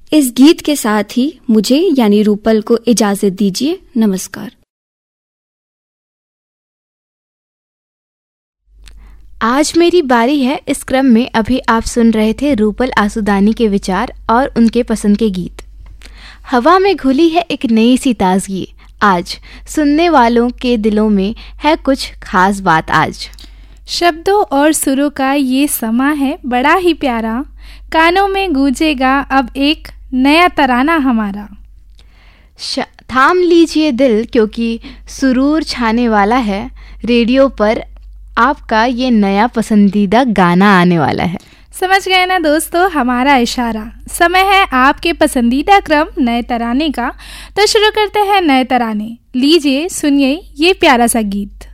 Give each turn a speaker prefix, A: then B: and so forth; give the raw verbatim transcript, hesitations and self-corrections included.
A: इस गीत के साथ ही मुझे यानी रूपल को इजाजत दीजिए। नमस्कार।
B: आज मेरी बारी है इस क्रम में अभी आप सुन रहे थे रूपल आसुदानी के विचार और उनके पसंद के गीत। हवा में घुली है एक नई सी ताजगी, आज सुनने वालों के दिलों में है कुछ खास बात। आज
C: शब्दों और सुरों का ये समा है बड़ा ही प्यारा, कानों में गूंजेगा अब एक नया तराना हमारा।
B: थाम लीजिए दिल क्योंकि सुरूर छाने वाला है, रेडियो पर आपका ये नया पसंदीदा गाना आने वाला है।
C: समझ गए ना दोस्तों हमारा इशारा। समय है आपके पसंदीदा क्रम नए तराने का, तो शुरू करते हैं नए तराने। लीजिए सुनिए ये प्यारा सा गीत।